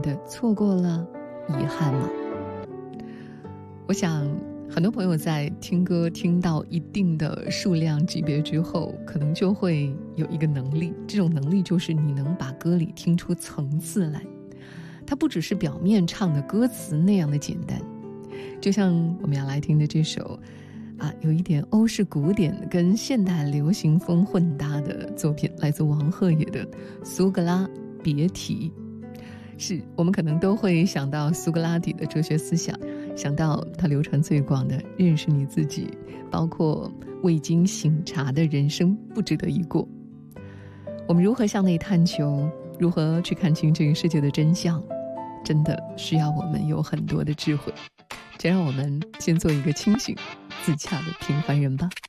的错过了遗憾吗？我想很多朋友在听歌听到一定的数量级别之后，可能就会有一个能力，这种能力就是你能把歌里听出层次来，它不只是表面唱的歌词那样的简单。就像我们要来听的这首有一点欧式古典跟现代流行风混搭的作品，来自王鹤野的《苏格拉别提》。是我们可能都会想到苏格拉底的哲学思想，想到他流传最广的认识你自己，包括未经醒察的人生不值得一过。我们如何向内探求，如何去看清这个世界的真相，真的需要我们有很多的智慧。就让我们先做一个清醒自洽的平凡人吧。